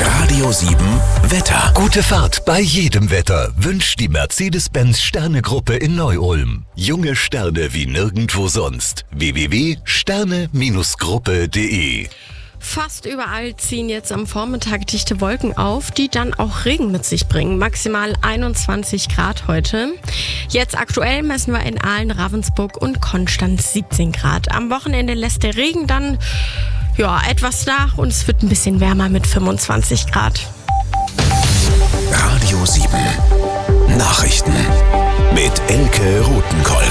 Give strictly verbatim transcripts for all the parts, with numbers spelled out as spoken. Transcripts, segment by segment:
Radio sieben Wetter. Gute Fahrt bei jedem Wetter wünscht die Mercedes-Benz Sterne-Gruppe in Neu-Ulm. Junge Sterne wie nirgendwo sonst. w w w punkt sterne Gruppe punkt de. Fast überall ziehen jetzt am Vormittag dichte Wolken auf, die dann auch Regen mit sich bringen. Maximal einundzwanzig Grad heute. Jetzt aktuell messen wir in Aalen, Ravensburg und Konstanz siebzehn Grad. Am Wochenende lässt der Regen dann ja, etwas nach und es wird ein bisschen wärmer mit fünfundzwanzig Grad. Radio sieben Nachrichten mit Elke Rothenkolk.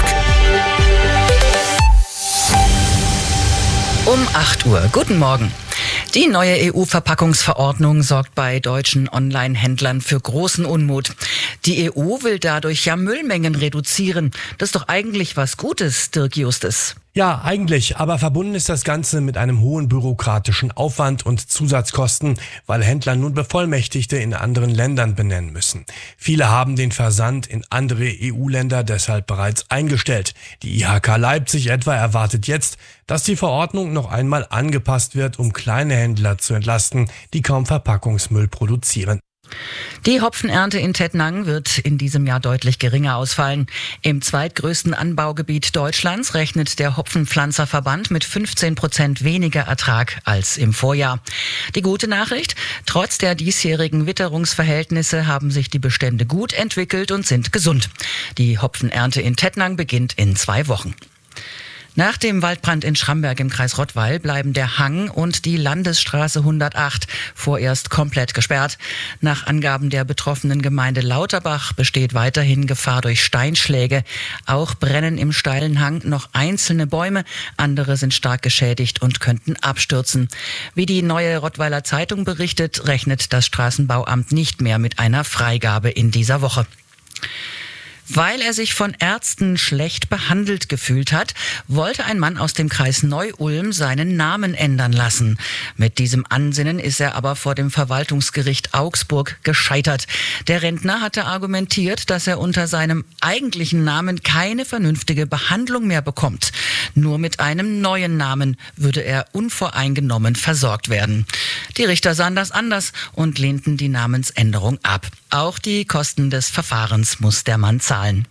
Um acht Uhr. Guten Morgen. Die neue E U-Verpackungsverordnung sorgt bei deutschen Online-Händlern für großen Unmut. Die E U will dadurch ja Müllmengen reduzieren. Das ist doch eigentlich was Gutes, Dirk Justus. Ja, eigentlich, aber verbunden ist das Ganze mit einem hohen bürokratischen Aufwand und Zusatzkosten, weil Händler nun Bevollmächtigte in anderen Ländern benennen müssen. Viele haben den Versand in andere E U-Länder deshalb bereits eingestellt. Die I H K Leipzig etwa erwartet jetzt, dass die Verordnung noch einmal angepasst wird, um kleine Händler zu entlasten, die kaum Verpackungsmüll produzieren. Die Hopfenernte in Tettnang wird in diesem Jahr deutlich geringer ausfallen. Im zweitgrößten Anbaugebiet Deutschlands rechnet der Hopfenpflanzerverband mit fünfzehn Prozent weniger Ertrag als im Vorjahr. Die gute Nachricht: Trotz der diesjährigen Witterungsverhältnisse haben sich die Bestände gut entwickelt und sind gesund. Die Hopfenernte in Tettnang beginnt in zwei Wochen. Nach dem Waldbrand in Schramberg im Kreis Rottweil bleiben der Hang und die Landesstraße hundertacht vorerst komplett gesperrt. Nach Angaben der betroffenen Gemeinde Lauterbach besteht weiterhin Gefahr durch Steinschläge. Auch brennen im steilen Hang noch einzelne Bäume, andere sind stark geschädigt und könnten abstürzen. Wie die Neue Rottweiler Zeitung berichtet, rechnet das Straßenbauamt nicht mehr mit einer Freigabe in dieser Woche. Weil er sich von Ärzten schlecht behandelt gefühlt hat, wollte ein Mann aus dem Kreis Neu-Ulm seinen Namen ändern lassen. Mit diesem Ansinnen ist er aber vor dem Verwaltungsgericht Augsburg gescheitert. Der Rentner hatte argumentiert, dass er unter seinem eigentlichen Namen keine vernünftige Behandlung mehr bekommt. Nur mit einem neuen Namen würde er unvoreingenommen versorgt werden. Die Richter sahen das anders und lehnten die Namensänderung ab. Auch die Kosten des Verfahrens muss der Mann zahlen.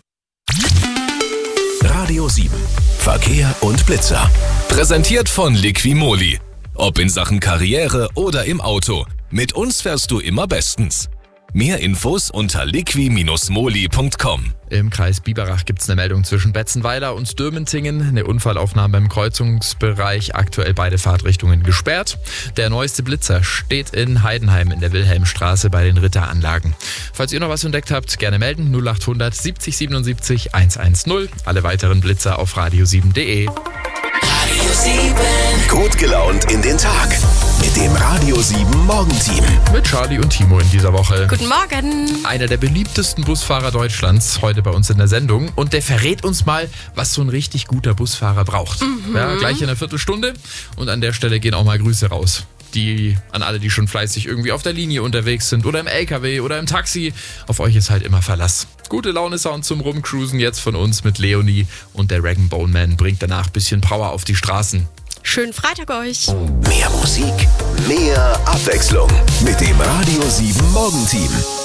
Radio sieben Verkehr und Blitzer. Präsentiert von Liquimoli. Ob in Sachen Karriere oder im Auto. Mit uns fährst du immer bestens. Mehr Infos unter liqui Bindestrich moli Punkt com. Im Kreis Biberach gibt es eine Meldung zwischen Betzenweiler und Dürmentingen. Eine Unfallaufnahme im Kreuzungsbereich, aktuell beide Fahrtrichtungen gesperrt. Der neueste Blitzer steht in Heidenheim in der Wilhelmstraße bei den Ritteranlagen. Falls ihr noch was entdeckt habt, gerne melden. null achthundert siebzig siebenundsiebzig hundertzehn. Alle weiteren Blitzer auf radio sieben punkt de. Radio sieben. Gut gelaunt in den Tag. Mit dem Radio sieben Morgenteam. Mit Charlie und Timo in dieser Woche. Guten Morgen. Einer der beliebtesten Busfahrer Deutschlands, heute bei uns in der Sendung. Und der verrät uns mal, was so ein richtig guter Busfahrer braucht. Mhm. Ja, gleich in einer Viertelstunde. Und an der Stelle gehen auch mal Grüße raus. Die, an alle, die schon fleißig irgendwie auf der Linie unterwegs sind oder im L K W oder im Taxi. Auf euch ist halt immer Verlass. Gute Laune-Sound zum Rumcruisen jetzt von uns mit Leonie und der Rag and Bone Man bringt danach ein bisschen Power auf die Straßen. Schönen Freitag euch. Mehr Musik, mehr Abwechslung mit dem Radio sieben Morgenteam.